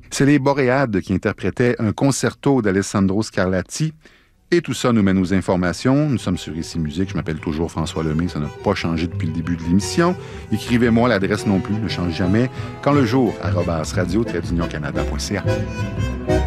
C'est les Boréades qui interprétaient un concerto d'Alessandro Scarlatti. Et tout ça nous mène aux informations. Nous sommes sur Ici Musique. Je m'appelle toujours François Lemay. Ça n'a pas changé depuis le début de l'émission. Écrivez-moi, l'adresse non plus ne change jamais. Quand le jour, @radio-canada.ca.